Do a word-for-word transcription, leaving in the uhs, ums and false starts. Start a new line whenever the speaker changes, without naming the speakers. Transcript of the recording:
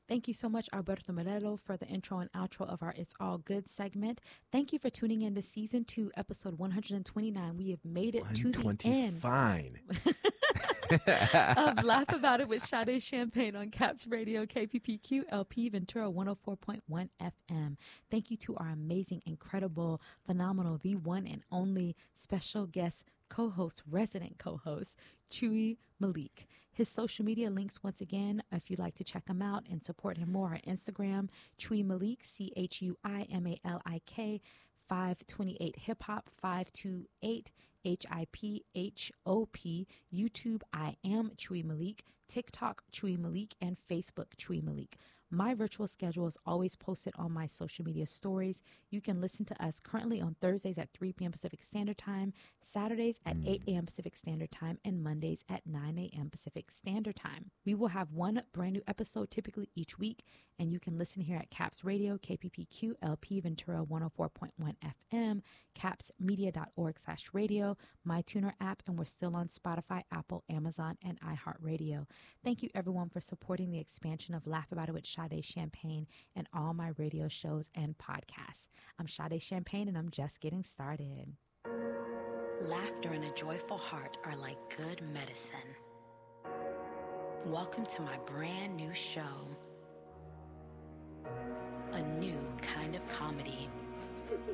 Thank you so much, Alberto Morello, for the intro and outro of our It's All Good segment. Thank you for tuning in to season two, episode one hundred twenty-nine. We have made it to the end.
Fine.
Of Laugh About It with Sade Champagne on Caps Radio, K P P Q L P Ventura one oh four point one F M. Thank you to our amazing, incredible, phenomenal, the one and only special guest co-host, resident co-host, Chewy Malik. His social media links, once again, if you'd like to check him out and support him more, are Instagram, Chewy Malik, C H U I M A L I K, five twenty-eight Hip Hop, five two eight H I P H O P, YouTube, I am Chewy Malik, TikTok, Chewy Malik, and Facebook, Chewy Malik. My virtual schedule is always posted on my social media stories. You can listen to us currently on Thursdays at three p.m. Pacific Standard Time, Saturdays at eight a.m. Pacific Standard Time, and Mondays at nine a.m. Pacific Standard Time. We will have one brand new episode typically each week, and you can listen here at Caps Radio, K P P Q L P Ventura one oh four point one F M, capsmedia.org slash radio, MyTuner app, and we're still on Spotify, Apple, Amazon, and iHeartRadio. Thank you, everyone, for supporting the expansion of Laugh About It with Sade Champagne and all my radio shows and podcasts. I'm Sade Champagne, and I'm just getting started. Laughter and a joyful heart are like good medicine. Welcome to my brand new show, a new kind of comedy